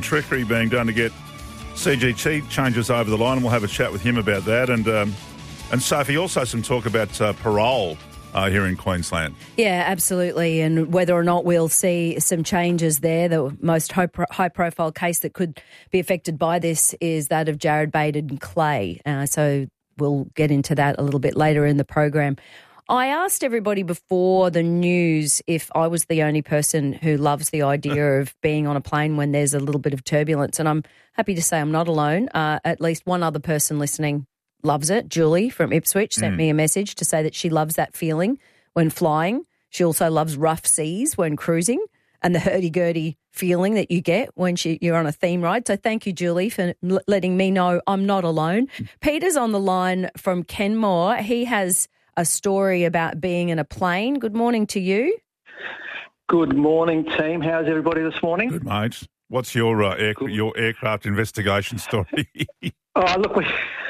trickery being done to get CGT changes over the line, and we'll have a chat with him about that. And Sophie, also some talk about parole here in Queensland. Yeah, absolutely, and whether or not we'll see some changes there. The most high-profile case that could be affected by this is that of Jared Baden-Clay. So we'll get into that a little bit later in the program. I asked everybody before the news if I was the only person who loves the idea of being on a plane when there's a little bit of turbulence, and I'm happy to say I'm not alone. At least one other person listening loves it. Julie from Ipswich sent me a message to say that she loves that feeling when flying. She also loves rough seas when cruising and the hurdy-gurdy feeling that you get when you're on a theme ride. So thank you, Julie, for letting me know I'm not alone. Peter's on the line from Kenmore. He has a story about being in a plane. Good morning to you. Good morning, team. How's everybody this morning? Good, mate. What's your aircraft investigation story? Look,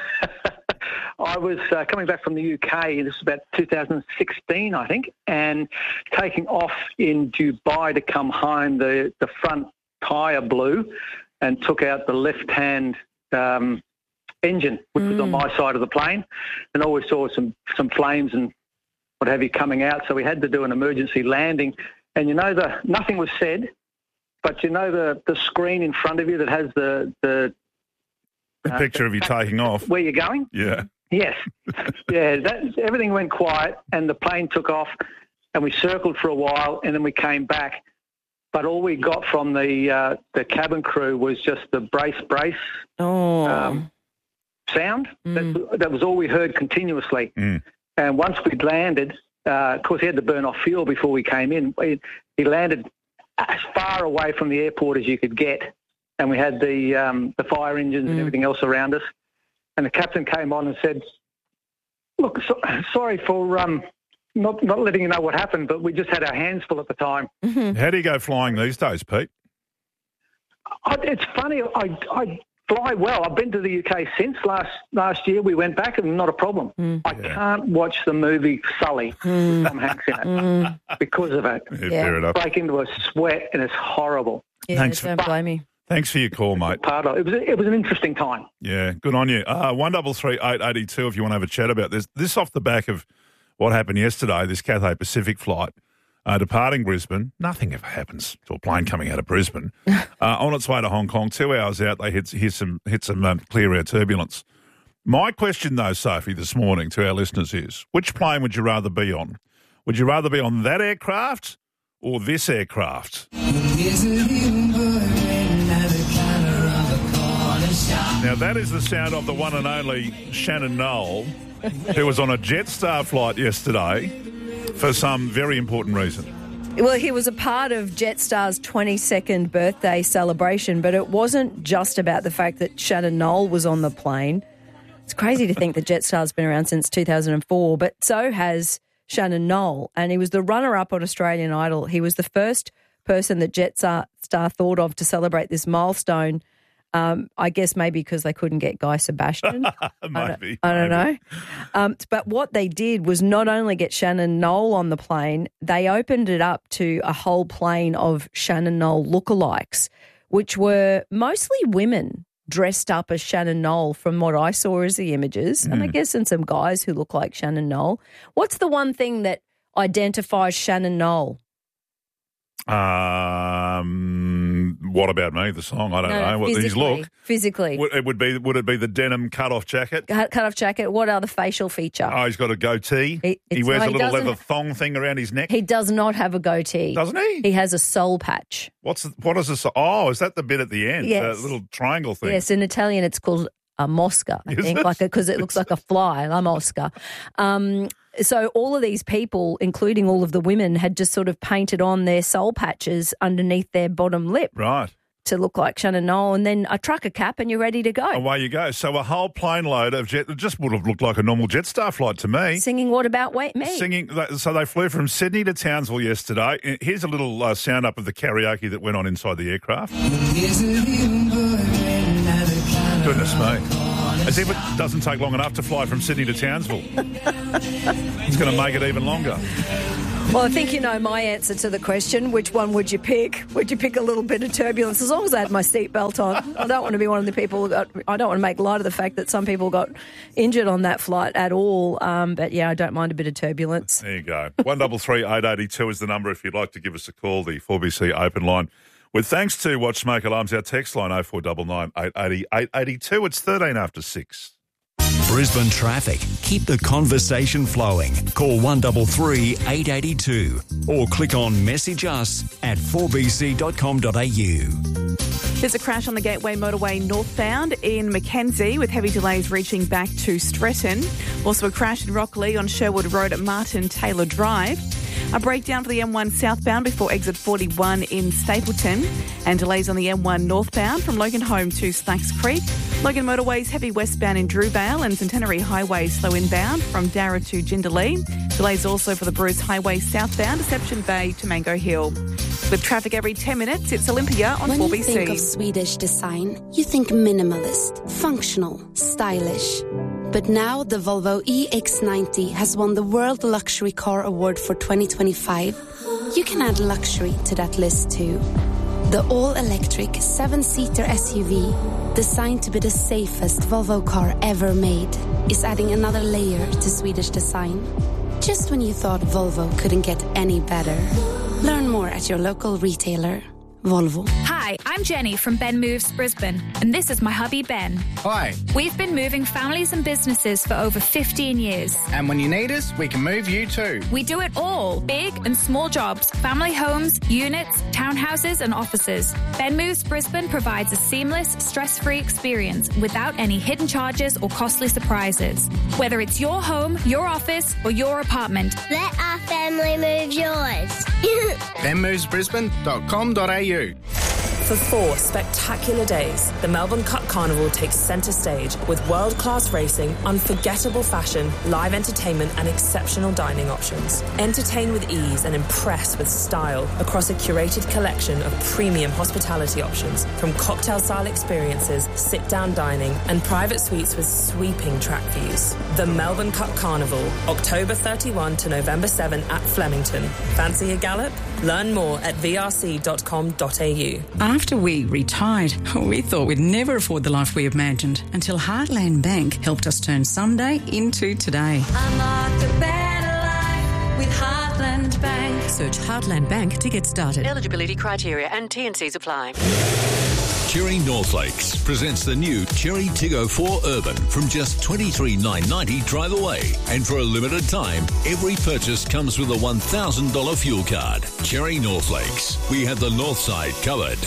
I was coming back from the UK, this was about 2016, I think, and taking off in Dubai to come home. The front tyre blew and took out the left-hand engine, which was on my side of the plane, and all we saw was some flames and what have you coming out. So we had to do an emergency landing, and nothing was said, but the screen in front of you that has the picture of you taking off. Where you're going? Yeah. Yes. Yeah, everything went quiet and the plane took off and we circled for a while and then we came back. But all we got from the cabin crew was just the brace sound. That was all we heard continuously. And once we'd landed, of course, he had to burn off fuel before we came in. He landed as far away from the airport as you could get, and we had the fire engines and everything else around us. And the captain came on and said, "Look, sorry for not letting you know what happened, but we just had our hands full at the time." How do you go flying these days, Pete? It's funny. I fly well. I've been to the UK since last year. We went back and not a problem. I can't watch the movie Sully with Tom Hanks in it because of it. Yeah, fair enough. Break into a sweat and it's horrible. Yeah, Thanks don't blame me. Thanks for your call, mate. It was an interesting time. Yeah, good on you. 133 882 if you want to have a chat about this. This off the back of what happened yesterday, this Cathay Pacific flight departing Brisbane. Nothing ever happens to a plane coming out of Brisbane. On its way to Hong Kong, 2 hours out, they hit some clear air turbulence. My question, though, Sophie, this morning to our listeners is, which plane would you rather be on? Would you rather be on that aircraft or this aircraft? Now, that is the sound of the one and only Shannon Noll, who was on a Jetstar flight yesterday for some very important reason. Well, he was a part of Jetstar's 22nd birthday celebration, but it wasn't just about the fact that Shannon Noll was on the plane. It's crazy to think that Jetstar's been around since 2004, but so has Shannon Noll, and he was the runner-up on Australian Idol. He was the first person that Jetstar thought of to celebrate this milestone. I guess maybe because they couldn't get Guy Sebastian. Maybe. I don't know. But what they did was not only get Shannon Noll on the plane, they opened it up to a whole plane of Shannon Noll lookalikes, which were mostly women dressed up as Shannon Noll from what I saw as the images, and I guess and some guys who look like Shannon Noll. What's the one thing that identifies Shannon Noll? What About Me, the song? I don't know. What his look? Physically. Would it be the denim cut-off jacket? Cut-off jacket. What other facial feature? Oh, he's got a goatee. He wears a little leather thong thing around his neck. He does not have a goatee. Doesn't he? He has a soul patch. What is this? Oh, is that the bit at the end? Yes. The little triangle thing? Yes, in Italian it's called a mosca, I think, because it looks like a fly, a mosca. So all of these people, including all of the women, had just sort of painted on their soul patches underneath their bottom lip. Right. To look like Shannon Noll, and then a trucker cap and you're ready to go. Away you go. So a whole plane load of it just would have looked like a normal Jetstar flight to me. Singing What About Me? So they flew from Sydney to Townsville yesterday. Here's a little sound up of the karaoke that went on inside the aircraft. Goodness me. As if it doesn't take long enough to fly from Sydney to Townsville. It's going to make it even longer. Well, I think you know my answer to the question. Which one would you pick? Would you pick a little bit of turbulence? As long as I had my seatbelt on. I don't want to be one of the people who I don't want to make light of the fact that some people got injured on that flight at all. But yeah, I don't mind a bit of turbulence. There you go. 133 882 is the number if you'd like to give us a call, the 4BC open line. With thanks to Watchmaker Alarms, our text line 0499 880 882. It's 13 after 6. Brisbane traffic. Keep the conversation flowing. Call 133 882 or click on message us at 4bc.com.au. There's a crash on the Gateway Motorway northbound in Mackenzie with heavy delays reaching back to Stretton. Also a crash in Rockley on Sherwood Road at Martin Taylor Drive. A breakdown for the M1 southbound before exit 41 in Stapleton, and delays on the M1 northbound from Logan Home to Slacks Creek. Logan Motorways heavy westbound in Drewvale, and Centenary Highway slow inbound from Darra to Jindalee. Delays also for the Bruce Highway southbound, Deception Bay to Mango Hill. With traffic every 10 minutes, it's Olympia on 4BC. When you think of Swedish design, you think minimalist, functional, stylish. But now the Volvo EX90 has won the World Luxury Car Award for 2025. You can add luxury to that list too. The all-electric 7-seater SUV, designed to be the safest Volvo car ever made, is adding another layer to Swedish design. Just when you thought Volvo couldn't get any better. Learn more at your local retailer. Volvo. Hi, I'm Jenny from Ben Moves Brisbane, and this is my hubby Ben. Hi. We've been moving families and businesses for over 15 years. And when you need us, we can move you too. We do it all, big and small jobs, family homes, units, townhouses and offices. Ben Moves Brisbane provides a seamless, stress-free experience without any hidden charges or costly surprises. Whether it's your home, your office or your apartment. Let our family move yours. benmovesbrisbane.com.au. For 4 spectacular days, the Melbourne Cup Carnival takes centre stage with world-class racing, unforgettable fashion, live entertainment and exceptional dining options. Entertain with ease and impress with style across a curated collection of premium hospitality options, from cocktail-style experiences, sit-down dining and private suites with sweeping track views. The Melbourne Cup Carnival, October 31 to November 7 at Flemington. Fancy a gallop? Learn more at vrc.com.au. After we retired, we thought we'd never afford the life we imagined until Heartland Bank helped us turn someday into today. Unlock a better life with Heartland Bank. Search Heartland Bank to get started. Eligibility criteria and T&Cs apply. Cherry Northlakes presents the new Cherry Tiggo 4 Urban from just $23,990 drive away. And for a limited time, every purchase comes with a $1,000 fuel card. Cherry Northlakes. We have the north side covered.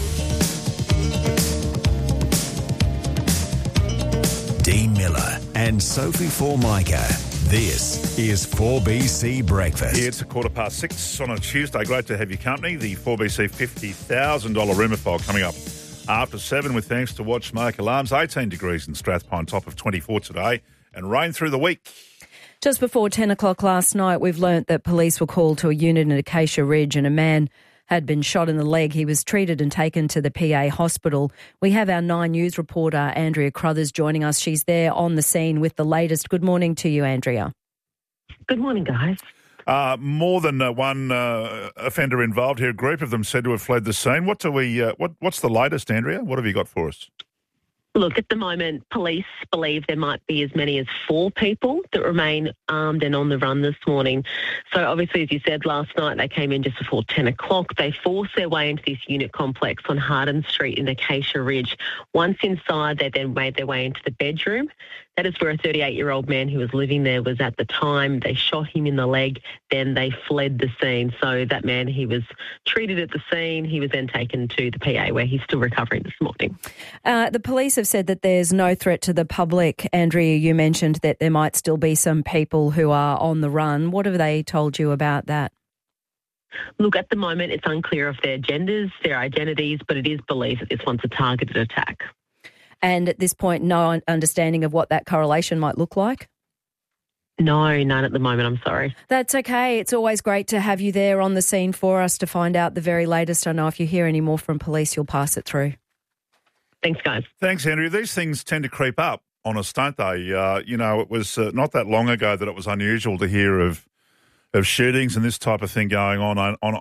Dean Miller and Sophie Formica. This is 4BC Breakfast. Yeah, it's 6:15 on a Tuesday. Great to have your company. The 4BC $50,000 rumour file coming up after 7 with thanks to Watchmaker Alarms. 18 degrees in Strathpine, top of 24 today, and rain through the week. Just before 10 o'clock last night, we've learnt that police were called to a unit in Acacia Ridge and a man had been shot in the leg. He was treated and taken to the PA hospital. We have our 9 News reporter, Andrea Crothers, joining us. She's there on the scene with the latest. Good morning to you, Andrea. Good morning, guys. More than one offender involved here. A group of them said to have fled the scene. What's the latest, Andrea? What have you got for us? Look, at the moment, police believe there might be as many as 4 people that remain armed and on the run this morning. So obviously, as you said, last night they came in just before 10 o'clock. They forced their way into this unit complex on Hardin Street in Acacia Ridge. Once inside, they then made their way into the bedroom. That is where a 38-year-old man who was living there was at the time. They shot him in the leg, then they fled the scene. So that man, he was treated at the scene. He was then taken to the PA where he's still recovering this morning. The police have said that there's no threat to the public. Andrea, you mentioned that there might still be some people who are on the run. What have they told you about that? Look, at the moment, it's unclear of their genders, their identities, but it is believed that this one's a targeted attack. And at this point, no understanding of what that correlation might look like? No, none at the moment, I'm sorry. That's okay. It's always great to have you there on the scene for us to find out the very latest. I know if you hear any more from police, you'll pass it through. Thanks, guys. Thanks, Andrea. These things tend to creep up on us, don't they? It was not that long ago that it was unusual to hear of shootings and this type of thing going on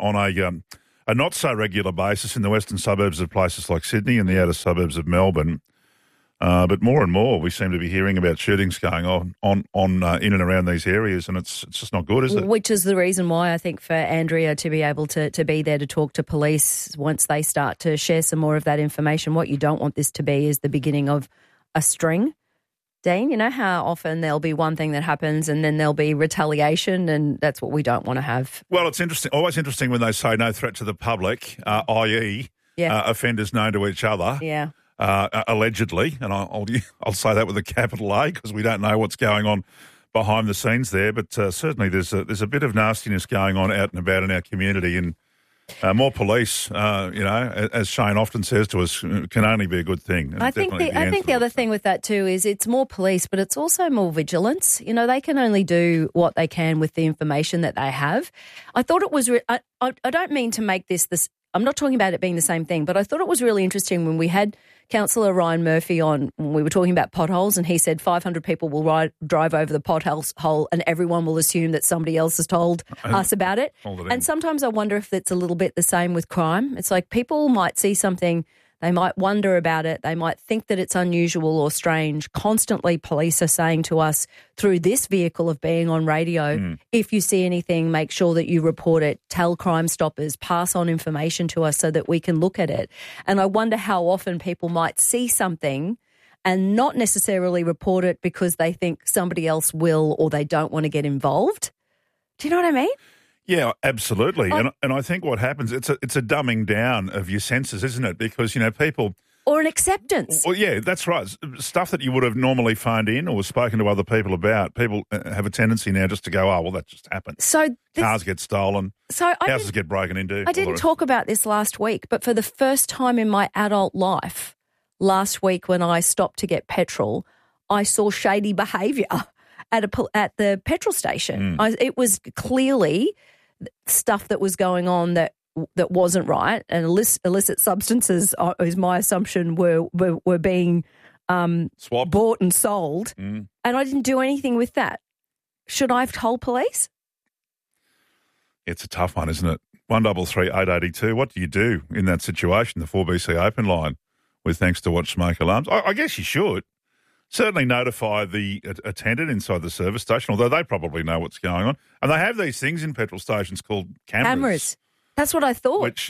a not so regular basis in the western suburbs of places like Sydney and the outer suburbs of Melbourne. But more and more, we seem to be hearing about shootings going on in and around these areas, and it's just not good, is it? Which is the reason why I think for Andrea to be able to be there to talk to police once they start to share some more of that information. What you don't want this to be is the beginning of a string. Dean, you know how often there'll be one thing that happens and then there'll be retaliation, and that's what we don't want to have. Well, it's interesting. Always interesting when they say no threat to the public, i.e. Offenders known to each other. Yeah. Allegedly, and I'll say that with a capital A because we don't know what's going on behind the scenes there. But certainly there's a bit of nastiness going on out and about in our community, and more police, as Shane often says to us, can only be a good thing. I think the other thing with that too is it's more police, but it's also more vigilance. You know, they can only do what they can with the information that they have. I thought it was. I don't mean to make this. I'm not talking about it being the same thing, but I thought it was really interesting when we had Councillor Ryan Murphy on when we were talking about potholes, and he said 500 people will drive over the pothole and everyone will assume that somebody else has told us about it. And sometimes I wonder if it's a little bit the same with crime. It's like people might see something, they might wonder about it, they might think that it's unusual or strange. Constantly police are saying to us through this vehicle of being on radio, if you see anything, make sure that you report it, tell Crime Stoppers, pass on information to us so that we can look at it. And I wonder how often people might see something and not necessarily report it because they think somebody else will or they don't want to get involved. Do you know what I mean? Yeah, absolutely. And I think what happens, it's a dumbing down of your senses, isn't it? Because, people... Or an acceptance. Well, yeah, that's right. Stuff that you would have normally phoned in or spoken to other people about, people have a tendency now just to go, oh, well, that just happened. Cars get stolen, houses get broken into. I didn't talk about this last week, but for the first time in my adult life, last week when I stopped to get petrol, I saw shady behaviour at the petrol station. It was clearly stuff that was going on that wasn't right, and illicit substances, is my assumption, were being bought and sold, and I didn't do anything with that. Should I have told police? It's a tough one, isn't it? 133 882. What do you do in that situation? The 4BC open line with thanks to watch smoke alarms. I guess you should. Certainly notify the attendant inside the service station, although they probably know what's going on. And they have these things in petrol stations called cameras. That's what I thought. Which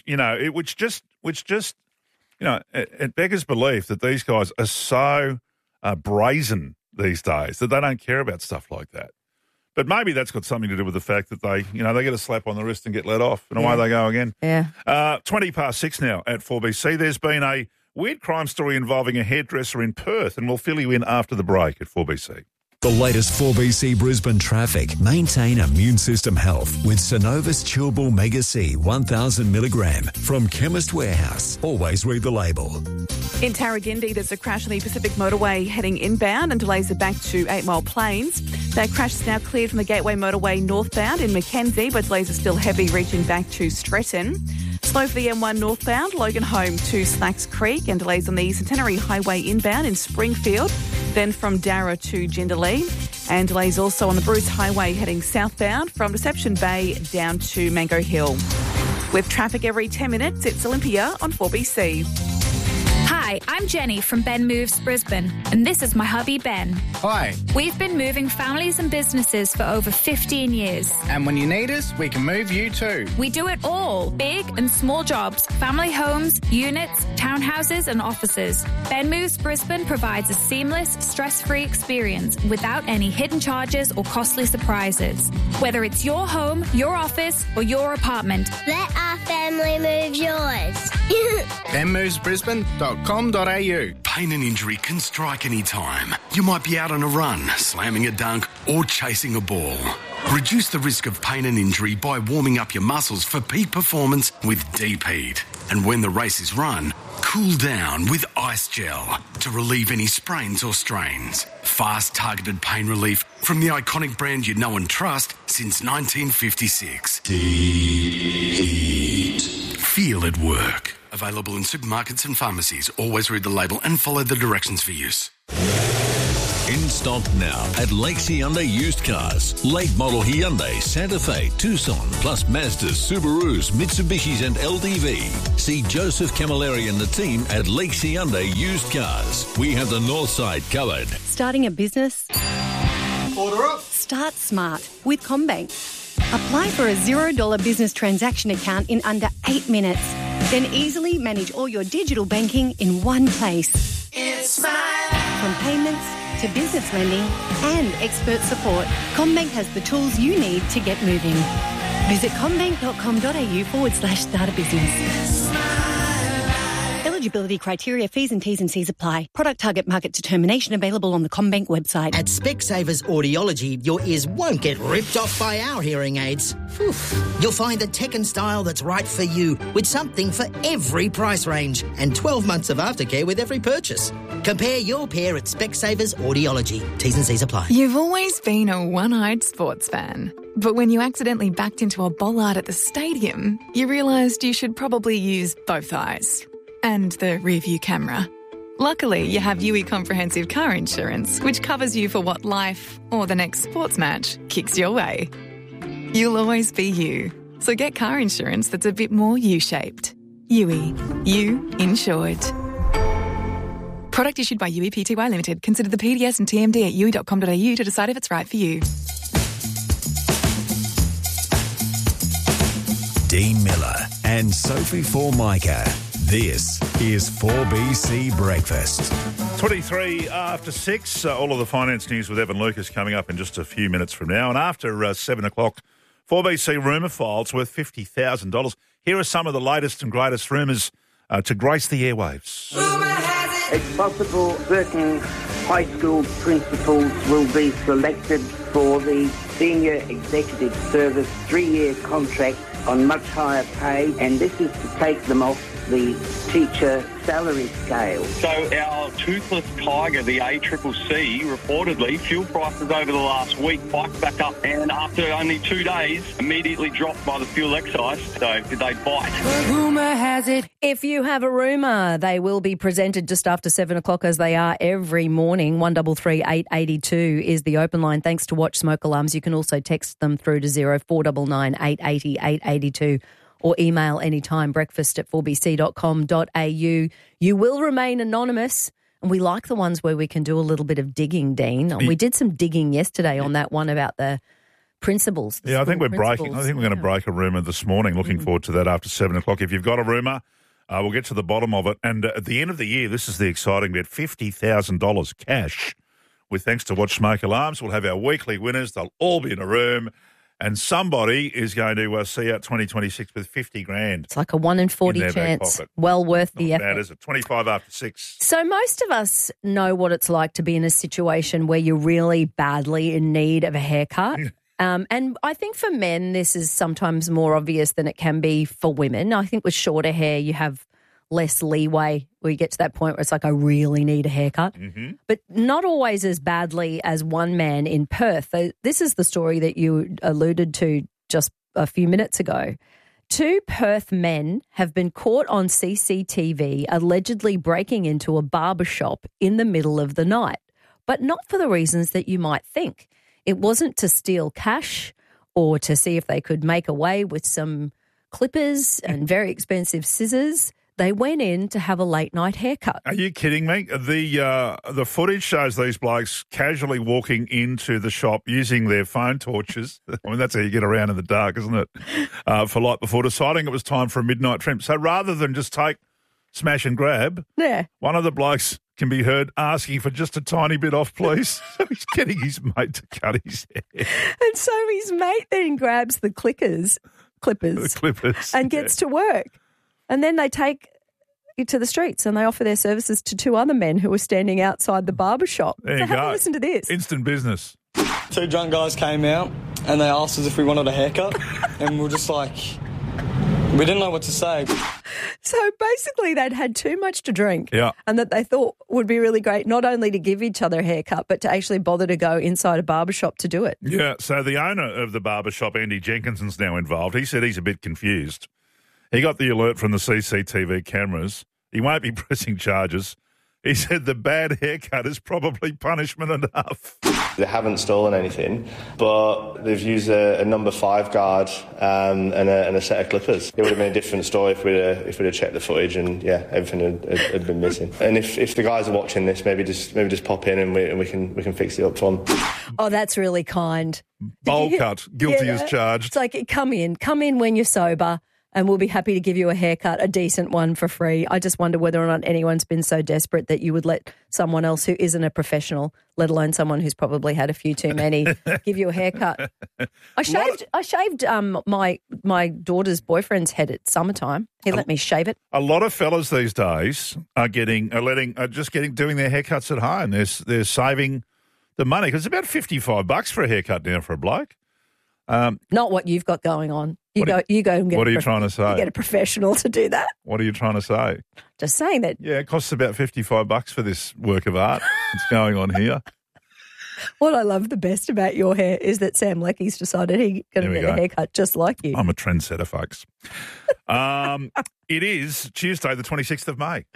it beggars belief that these guys are so brazen these days that they don't care about stuff like that. But maybe that's got something to do with the fact that they get a slap on the wrist and get let off, and away they go again. Yeah. 6:20 now at 4BC. There's been a weird crime story involving a hairdresser in Perth, and we'll fill you in after the break at 4BC. The latest 4BC Brisbane traffic. Maintain immune system health with Synovus Chewable Mega C 1000 milligram from Chemist Warehouse. Always read the label. In Tarragindi, there's a crash on the Pacific Motorway heading inbound and delays are back to 8 Mile Plains. That crash is now cleared from the Gateway Motorway northbound in Mackenzie, but delays are still heavy reaching back to Stretton. Slow for the M1 northbound, Logan Home to Slacks Creek, and delays on the Centenary Highway inbound in Springfield, then from Darra to Jindalee. And delays also on the Bruce Highway heading southbound from Deception Bay down to Mango Hill. With traffic every 10 minutes, it's Olympia on 4BC. Hi, I'm Jenny from Ben Moves Brisbane, and this is my hubby Ben. Hi. We've been moving families and businesses for over 15 years. And when you need us, we can move you too. We do it all, big and small jobs, family homes, units, townhouses and offices. Ben Moves Brisbane provides a seamless, stress-free experience without any hidden charges or costly surprises. Whether it's your home, your office or your apartment. Let our family move yours. benmovesbrisbane.com.au. Pain and injury can strike any time. You might be out on a run, slamming a dunk or chasing a ball. Reduce the risk of pain and injury by warming up your muscles for peak performance with Deep Heat. And when the race is run, cool down with Ice Gel to relieve any sprains or strains. Fast, targeted pain relief from the iconic brand you know and trust since 1956. Deep Heat. Feel it work. Available in supermarkets and pharmacies. Always read the label and follow the directions for use. In stock now at Lakes Hyundai Used Cars. Late model Hyundai, Santa Fe, Tucson, plus Mazdas, Subarus, Mitsubishis and LDV. See Joseph Camilleri and the team at Lakes Hyundai Used Cars. We have the north side covered. Starting a business? Order up. Start smart with CommBank. Apply for a $0 business transaction account in under 8 minutes. Then easily manage all your digital banking in one place. It's smart. From payments to business lending and expert support, CommBank has the tools you need to get moving. Visit commbank.com.au/start a business. Eligibility criteria, fees and T's and C's apply. Product target market determination available on the CommBank website. At Specsavers Audiology, your ears won't get ripped off by our hearing aids. You'll find the tech and style that's right for you, with something for every price range and 12 months of aftercare with every purchase. Compare your pair at Specsavers Audiology. T's and C's apply. You've always been a one-eyed sports fan. But when you accidentally backed into a bollard at the stadium, you realised you should probably use both eyes. And the rear-view camera. Luckily, you have UE Comprehensive Car Insurance, which covers you for what life, or the next sports match, kicks your way. You'll always be you. So get car insurance that's a bit more U-shaped. UE. You insured. Product issued by UE Pty Limited. Consider the PDS and TMD at UE.com.au to decide if it's right for you. Dean Miller and Sophie Formica. This is 4BC Breakfast. 23 after 6. All of the finance news with Evan Lucas coming up in just a few minutes from now. And after 7 o'clock, 4BC rumour files worth $50,000. Here are some of the latest and greatest rumours to grace the airwaves. It's possible certain high school principals will be selected for the Senior Executive Service 3-year contract on much higher pay, and this is to take them off the teacher salary scale. So our toothless tiger, the ACCC, reportedly, fuel prices over the last week spiked back up, and after only 2 days, immediately dropped by the fuel excise. So did they bite? Rumour has it. If you have a rumour, they will be presented just after 7 o'clock, as they are every morning. 133 882 is the open line. Thanks to Watch Smoke Alarms. You can also text them through to 0499 880 882. Or email anytime, breakfast@4bc.com.au. You will remain anonymous, and we like the ones where we can do a little bit of digging, Dean. And we did some digging yesterday on that one about the principals. Yeah, I think we're breaking. I think we're going to break a rumour this morning. Looking forward to that after 7 o'clock. If you've got a rumour, we'll get to the bottom of it. And at the end of the year, this is the exciting bit, $50,000 cash. With thanks to Watch Smoke Alarms, we'll have our weekly winners. They'll all be in a room. And somebody is going to see out 2026 with $50,000. It's like a 1 in 40 chance. Well worth the effort. Bad, is it? 25 after 6. So most of us know what it's like to be in a situation where you're really badly in need of a haircut. And I think for men, this is sometimes more obvious than it can be for women. I think with shorter hair, you have less leeway where you get to that point where it's like, I really need a haircut. But not always as badly as one man in Perth. This is the story that you alluded to just a few minutes ago. 2 Perth men have been caught on CCTV allegedly breaking into a barbershop in the middle of the night, but not for the reasons that you might think. It wasn't to steal cash or to see if they could make away with some clippers and very expensive scissors. They went in to have a late-night haircut. Are you kidding me? The footage shows these blokes casually walking into the shop using their phone torches. I mean, that's how you get around in the dark, isn't it? For light before deciding it was time for a midnight trim. So rather than just take, smash and grab, one of the blokes can be heard asking for just a tiny bit off, please. So he's getting his mate to cut his hair. And so his mate then grabs the clippers, and gets to work. And then they take it to the streets and they offer their services to 2 other men who were standing outside the barber shop. There you have go. a listen to this. Instant business. 2 drunk guys came out and they asked us if we wanted a haircut and we were just like, we didn't know what to say. So basically they'd had too much to drink and that they thought would be really great not only to give each other a haircut but to actually bother to go inside a barbershop to do it. Yeah, so the owner of the barbershop, Andy Jenkinson's now involved. He said he's a bit confused. He got the alert from the CCTV cameras. He won't be pressing charges. He said the bad haircut is probably punishment enough. They haven't stolen anything, but they've used a number 5 guard and a set of clippers. It would have been a different story if we'd have checked the footage and, everything had been missing. And if the guys are watching this, maybe just pop in and we can fix it up for them. Oh, that's really kind. Bowl cut, guilty as charged. It's like, come in when you're sober, and we'll be happy to give you a haircut, a decent one for free. I just wonder whether or not anyone's been so desperate that you would let someone else who isn't a professional, let alone someone who's probably had a few too many, give you a haircut. I shaved my daughter's boyfriend's head at summertime. He let me shave it. A lot of fellas these days are doing their haircuts at home. They're saving the money because it's about $55 for a haircut now for a bloke. Not what you've got going on. You go and get. What are you trying to say? You get a professional to do that. What are you trying to say? Just saying that. Yeah, it costs about $55 for this work of art that's going on here. What I love the best about your hair is that Sam Leckie's decided he's going to get a haircut just like you. I'm a trendsetter, folks. It is Tuesday, the 26th of May.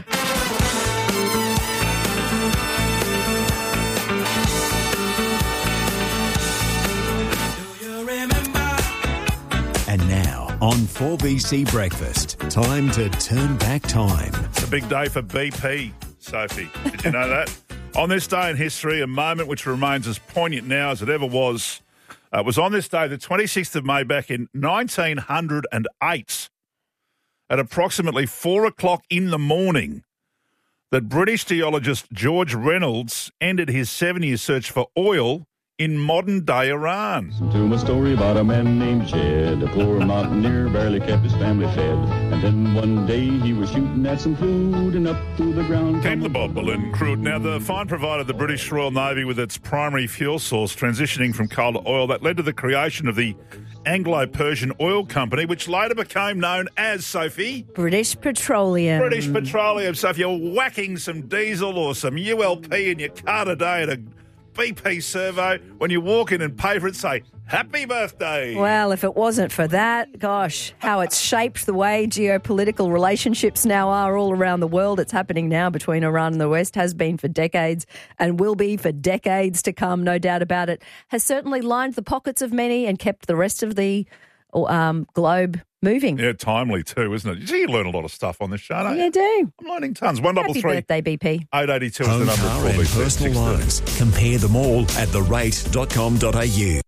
And now on 4BC Breakfast, time to turn back time. It's a big day for BP, Sophie. Did you know that? On this day in history, a moment which remains as poignant now as it ever was on this day, the 26th of May, back in 1908, at approximately 4 o'clock in the morning, that British geologist George Reynolds ended his 7-year search for oil in modern-day Iran. Listen to a story about a man named Jed. A poor mountaineer barely kept his family fed. And then one day he was shooting at some food, and up through the ground came the Bob Balloon crude. Now, the find provided the British Royal Navy with its primary fuel source, transitioning from coal to oil. That led to the creation of the Anglo-Persian Oil Company, which later became known as, Sophie? British Petroleum. British Petroleum. So if you're whacking some diesel or some ULP in your car today at a BP servo, when you walk in and pay for it, say, happy birthday. Well, if it wasn't for that, gosh, how it's shaped the way geopolitical relationships now are all around the world. It's happening now between Iran and the West, has been for decades and will be for decades to come, no doubt about it. Has certainly lined the pockets of many and kept the rest of the globe moving. Yeah, timely too, isn't it? You learn a lot of stuff on this show, don't you? You do. I'm learning tons. 133. Happy birthday, BP. 882 is Home, the number. car and personal loans. Compare them all at therate.com.au.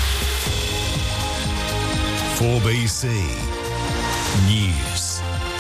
4BC News.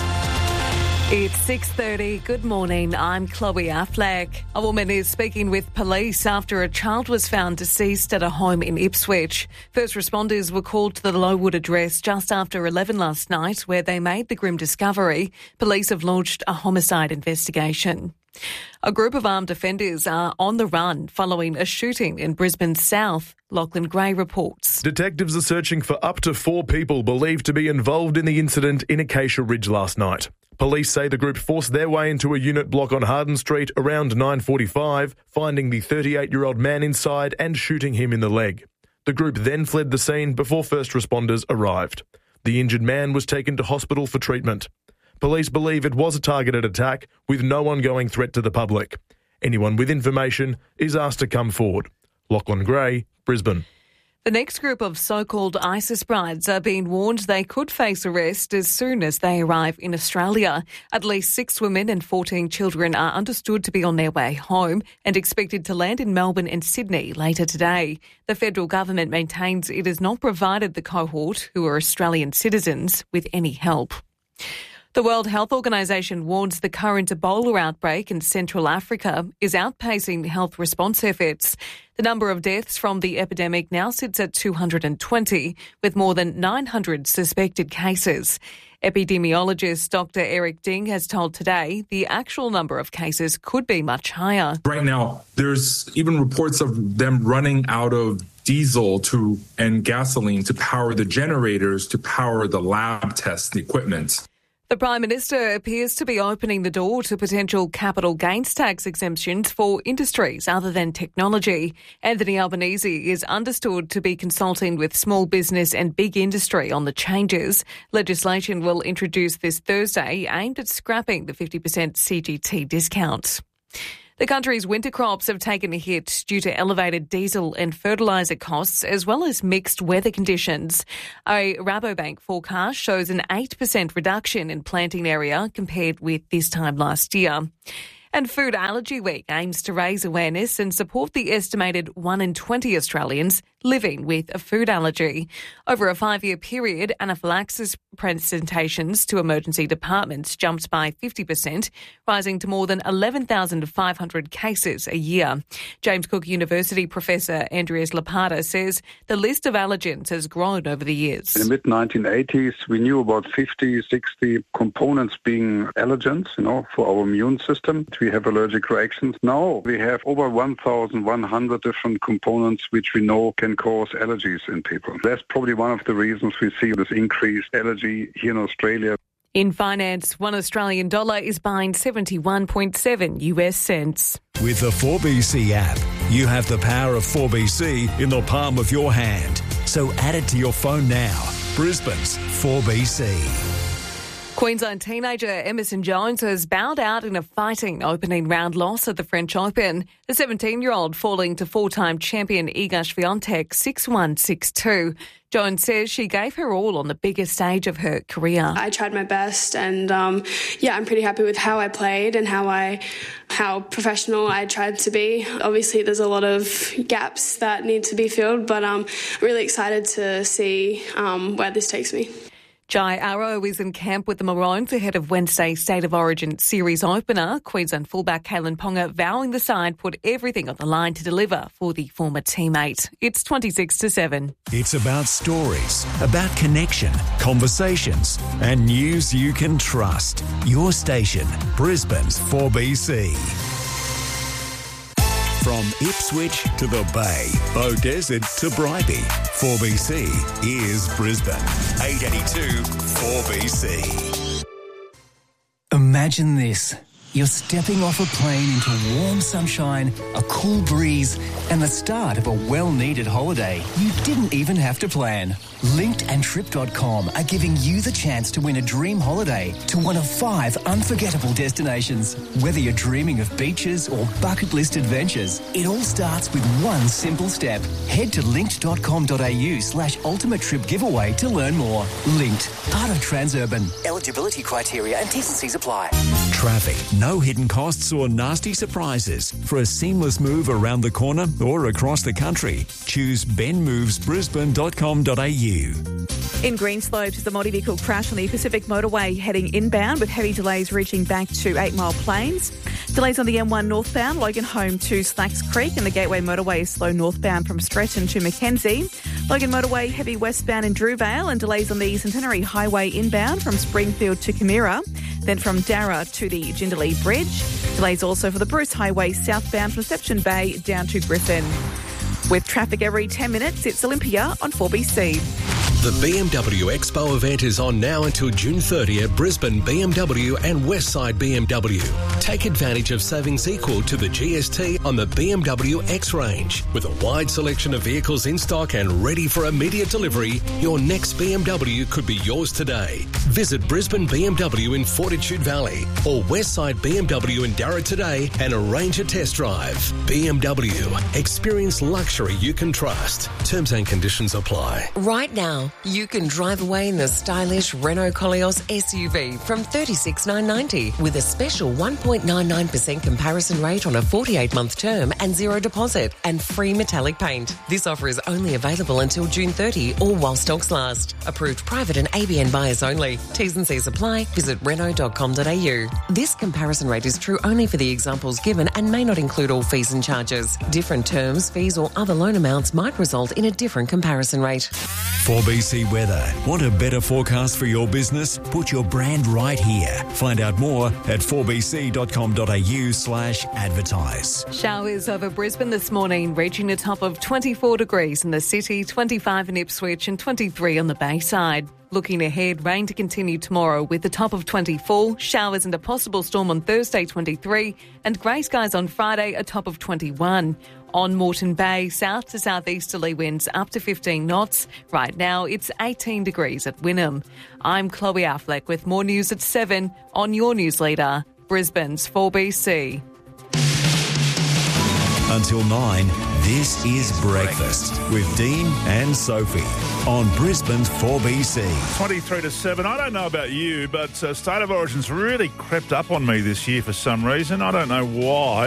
It's 6:30. Good morning. I'm Chloe Affleck. A woman is speaking with police after a child was found deceased at a home in Ipswich. First responders were called to the Lowood address just after 11 last night, where they made the grim discovery. Police have launched a homicide investigation. A group of armed offenders are on the run following a shooting in Brisbane's south. Lachlan Gray reports. Detectives are searching for up to 4 people believed to be involved in the incident in Acacia Ridge last night. Police say the group forced their way into a unit block on Harden Street around 9:45, finding the 38-year-old man inside and shooting him in the leg. The group then fled the scene before first responders arrived. The injured man was taken to hospital for treatment. Police believe it was a targeted attack with no ongoing threat to the public. Anyone with information is asked to come forward. Lachlan Gray, Brisbane. The next group of so-called ISIS brides are being warned they could face arrest as soon as they arrive in Australia. At least 6 women and 14 children are understood to be on their way home and expected to land in Melbourne and Sydney later today. The federal government maintains it has not provided the cohort, who are Australian citizens, with any help. The World Health Organization warns the current Ebola outbreak in Central Africa is outpacing health response efforts. The number of deaths from the epidemic now sits at 220, with more than 900 suspected cases. Epidemiologist Dr. Eric Ding has told Today the actual number of cases could be much higher. Right now, there's even reports of them running out of diesel and gasoline to power the generators, to power the lab tests, the equipment. The Prime Minister appears to be opening the door to potential capital gains tax exemptions for industries other than technology. Anthony Albanese is understood to be consulting with small business and big industry on the changes. Legislation will introduce this Thursday aimed at scrapping the 50% CGT discount. The country's winter crops have taken a hit due to elevated diesel and fertiliser costs as well as mixed weather conditions. A Rabobank forecast shows an 8% reduction in planting area compared with this time last year. And Food Allergy Week aims to raise awareness and support the estimated 1 in 20 Australians living with a food allergy. Over a 5-year period, anaphylaxis presentations to emergency departments jumped by 50%, rising to more than 11,500 cases a year. James Cook University Professor Andreas Lapata says the list of allergens has grown over the years. In the mid-1980s, we knew about 50, 60 components being allergens, for our immune system. We have allergic reactions. Now we have over 1,100 different components which we know can cause allergies in people. That's probably one of the reasons we see this increased allergy here in Australia. In finance, $1 Australian is buying 71.7 US cents. With the 4BC app, you have the power of 4BC in the palm of your hand. So add it to your phone now. Brisbane's 4BC. Queensland teenager Emerson Jones has bowed out in a fighting opening round loss at the French Open. The 17-year-old falling to four-time champion Iga Swiatek 6-1, 6-2. Jones says she gave her all on the biggest stage of her career. I tried my best and, I'm pretty happy with how I played and how professional I tried to be. Obviously, there's a lot of gaps that need to be filled, but I'm really excited to see where this takes me. Jai Arrow is in camp with the Maroons ahead of Wednesday's State of Origin series opener. Queensland fullback Kalen Ponga vowing the side put everything on the line to deliver for the former teammate. It's 26-7. It's about stories, about connection, conversations, and news you can trust. Your station, Brisbane's 4BC. From Ipswich to the Bay, Beaudesert to Bribie, 4BC is Brisbane. 882 4BC. Imagine this. You're stepping off a plane into warm sunshine, a cool breeze, and the start of a well-needed holiday you didn't even have to plan. Linked and Trip.com are giving you the chance to win a dream holiday to one of 5 unforgettable destinations. Whether you're dreaming of beaches or bucket list adventures, it all starts with one simple step. Head to linked.com.au/ultimate trip giveaway to learn more. Linked, part of Transurban. Eligibility criteria and T&Cs apply. Traffic, no hidden costs or nasty surprises. For a seamless move around the corner or across the country, choose benmovesbrisbane.com.au. In Greenslopes, the multi vehicle crash on the Pacific Motorway heading inbound with heavy delays reaching back to 8 Mile Plains. Delays on the M1 northbound, Logan Home to Slacks Creek, and the Gateway Motorway is slow northbound from Stretton to Mackenzie. Logan Motorway heavy westbound in Drewvale, and delays on the Centenary Highway inbound from Springfield to Camira. Then from Darra to the Jindalee Bridge. Delays also for the Bruce Highway southbound from Reception Bay down to Griffin. With traffic every 10 minutes, it's Olympia on 4BC. The BMW Expo event is on now until June 30 at Brisbane BMW and Westside BMW. Take advantage of savings equal to the GST on the BMW X range. With a wide selection of vehicles in stock and ready for immediate delivery, your next BMW could be yours today. Visit Brisbane BMW in Fortitude Valley or Westside BMW in Darra today and arrange a test drive. BMW. Experience luxury you can trust. Terms and conditions apply. Right now, you can drive away in the stylish Renault Koleos SUV from $36,990 with a special 1.99% comparison rate on a 48-month term and zero deposit and free metallic paint. This offer is only available until June 30 or while stocks last. Approved private and ABN buyers only. T's and C's apply. Visit Renault.com.au. This comparison rate is true only for the examples given and may not include all fees and charges. Different terms, fees or other loan amounts might result in a different comparison rate. 4BC Weather. Want a better forecast for your business? Put your brand right here. Find out more at 4bc.com.au/advertise. Showers over Brisbane this morning, reaching a top of 24 degrees in the city, 25 in Ipswich and 23 on the Bayside. Looking ahead, rain to continue tomorrow with a top of 24, showers and a possible storm on Thursday 23, and grey skies on Friday, a top of 21. On Moreton Bay, south to southeasterly winds up to 15 knots. Right now, it's 18 degrees at Wynnum. I'm Chloe Affleck with more news at 7 on your news leader, Brisbane's 4BC. Until 9, this is Breakfast with Dean and Sophie on Brisbane's 4BC. 23 to 7. I don't know about you, but State of Origin's really crept up on me this year for some reason. I don't know why.